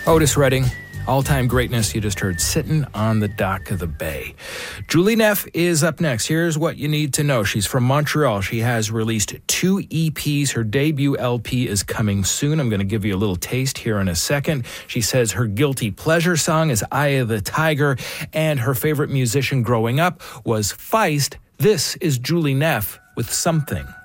Otis Redding, all-time greatness. You just heard Sittin' on the Dock of the Bay. Julie Neff is up next. Here's what you need to know. She's from Montreal. She has released 2 EPs. Her debut LP is coming soon. I'm going to give you a little taste here in a second. She says her guilty pleasure song is Eye of the Tiger, and her favorite musician growing up was Feist. This is Julie Neff with Something.